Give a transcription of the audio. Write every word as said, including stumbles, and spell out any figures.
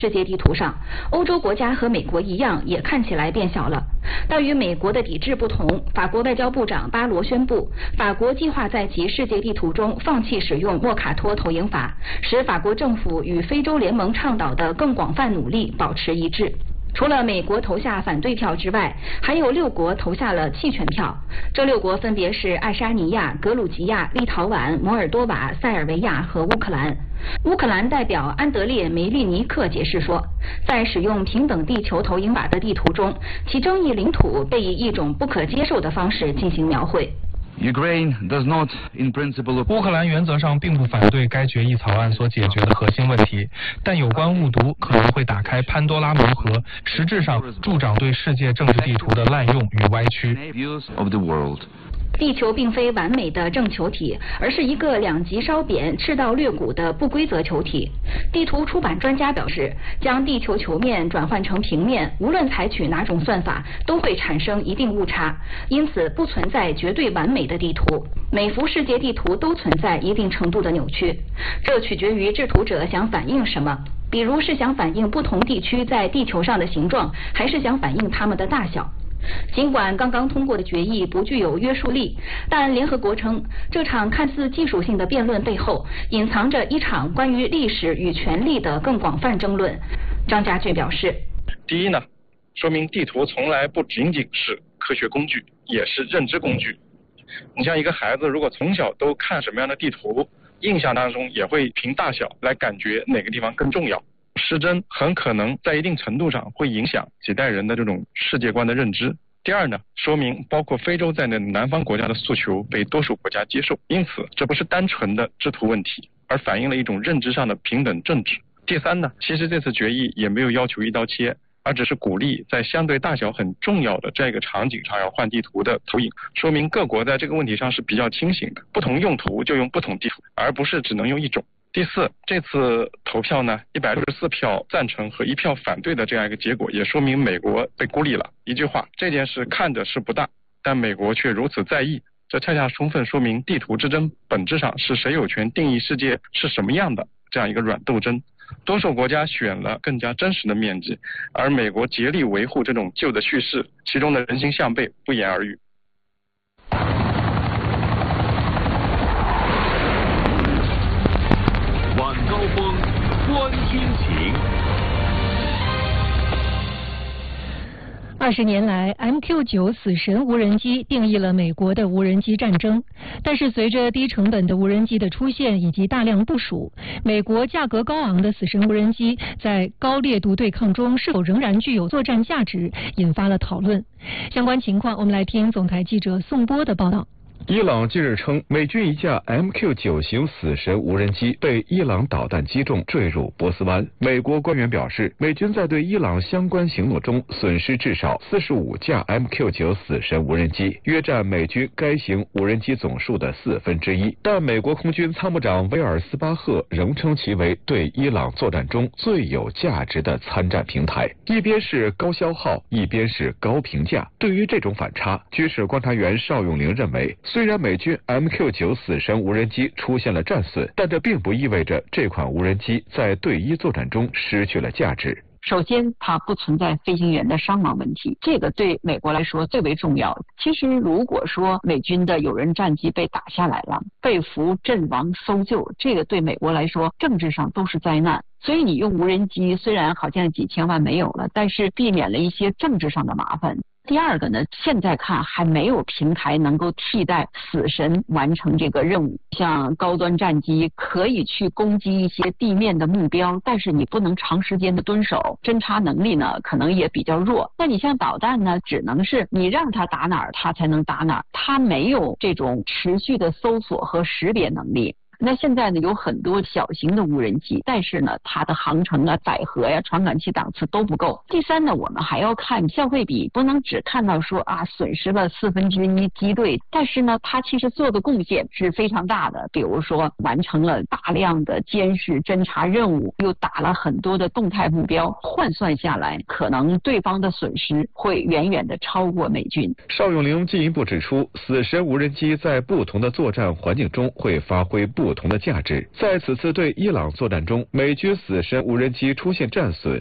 世界地图上，欧洲国家和美国一样，也看起来变小了。但与美国的抵制不同，法国外交部长巴罗宣布，法国计划在其世界地图中放弃使用莫卡托投影法，使法国政府与非洲联盟倡导的更广泛努力保持一致。除了美国投下反对票之外，还有六国投下了弃权票。这六国分别是爱沙尼亚、格鲁吉亚、立陶宛、摩尔多瓦、塞尔维亚和乌克兰。乌克兰代表安德烈·梅利尼克解释说，在使用平等地球投影法的地图中，其争议领土被以一种不可接受的方式进行描绘。 Ukraine does not, in principle, 乌克兰原则上并不反对该决议草案所解决的核心问题，但有关误读可能会打开潘多拉魔盒，实质上助长对世界政治地图的滥用与歪曲。 地球并非完美的正球体，而是一个两极稍扁、赤道略鼓的不规则球体。地图出版专家表示，将地球球面转换成平面，无论采取哪种算法，都会产生一定误差，因此不存在绝对完美的地图。每幅世界地图都存在一定程度的扭曲，这取决于制图者想反映什么。比如是想反映不同地区在地球上的形状，还是想反映它们的大小。尽管刚刚通过的决议不具有约束力，但联合国称，这场看似技术性的辩论背后隐藏着一场关于历史与权力的更广泛争论。张家俊表示， 第一呢，说明地图从来不仅仅是科学工具，也是认知工具。你像一个孩子如果从小都看什么样的地图，印象当中也会凭大小来感觉哪个地方更重要。失真很可能在一定程度上会影响几代人的这种世界观的认知。第二呢，说明包括非洲在内的南方国家的诉求被多数国家接受，因此这不是单纯的制图问题，而反映了一种认知上的平等政治。第三呢，其实这次决议也没有要求一刀切，而只是鼓励在相对大小很重要的这样一个场景上要换地图的投影，说明各国在这个问题上是比较清醒的，不同用途就用不同地图，而不是只能用一种。第四，这次投票呢，一百六十四票赞成和一票反对的这样一个结果，也说明美国被孤立了。一句话，这件事看着是不大，但美国却如此在意，这恰恰充分说明地图之争本质上是谁有权定义世界是什么样的这样一个软斗争。多数国家选了更加真实的面积，而美国竭力维护这种旧的叙事，其中的人心向背不言而喻。 晚高峰，观军情。 二十年来 ，M Q 九 死神无人机定义了美国的无人机战争。但是，随着低成本的无人机的出现以及大量部署，美国价格高昂的死神无人机在高烈度对抗中是否仍然具有作战价值，引发了讨论。相关情况，我们来听总台记者宋波的报道。 伊朗近日称，美军一架 M Q 九 型死神无人机被伊朗导弹击中，坠入波斯湾。美国官员表示，美军在对伊朗相关行动中损失至少四十五架 M Q 九 死神无人机，约占美军该型无人机总数的四分之一。但美国空军参谋长威尔斯巴赫仍称其为对伊朗作战中最有价值的参战平台。一边是高消耗，一边是高评价。对于这种反差，军事观察员邵永龄认为，虽然美军 M Q 九 死神无人机出现了战损，但这并不意味着这款无人机在对伊作战中失去了价值。 首先，它不存在飞行员的伤亡问题，这个对美国来说最为重要。其实，如果说美军的有人战机被打下来了，被俘、阵亡、搜救，这个对美国来说政治上都是灾难。所以你用无人机，虽然好像几千万没有了，但是避免了一些政治上的麻烦。第二个呢，现在看还没有平台能够替代死神完成这个任务。像高端战机可以去攻击一些地面的目标，但是你不能长时间的蹲守，侦察能力呢可能也比较弱。那你像导弹呢，只能是你让它打哪儿，它才能打哪儿，它没有这种持续的搜索和识别能力。那现在呢，有很多小型的无人机，但是呢，它的航程啊、载荷呀、传感器档次都不够。第三呢，我们还要看消费比，不能只看到说啊损失了四分之一机队，但是呢，它其实做的贡献是非常大的。比如说，完成了大量的监视侦察任务，又打了很多的动态目标，换算下来，可能对方的损失会远远的超过美军。 邵永龄进一步指出，死神无人机在不同的作战环境中会发挥不不同的价值。在此次对伊朗作战中，美军死神无人机出现战损，